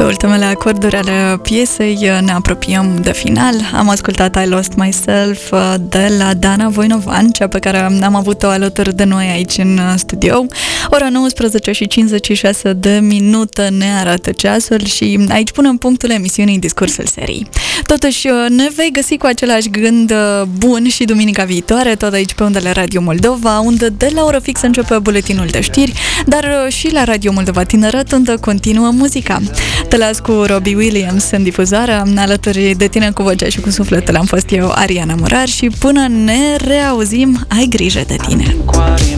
ultimele acorduri ale piesei ne apropiem de final. Am ascultat I Lost Myself de la Dana Voinovan, cea pe care am avut-o alături de noi aici în studio. Ora 19:56 ne arată ceasul și aici punem punctul emisiunii Discursul Serii. Totuși, ne vei găsi cu același gând bun și duminica viitoare, tot aici pe undele Radio Moldova, unde de la oră fix începe buletinul de știri, dar și la Radio Moldova Tineret, unde continuă muzica. Te las cu Robbie Williams în difuzare, alături de tine cu vocea și cu sufletul am fost eu, Ariana Murar, și până ne reauzim, ai grijă de tine!